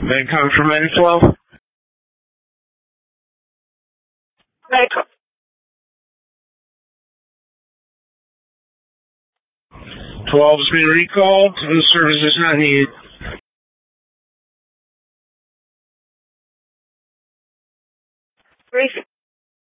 Then come from inflow. Echo. 12 has been recalled. The service is not needed. Brief.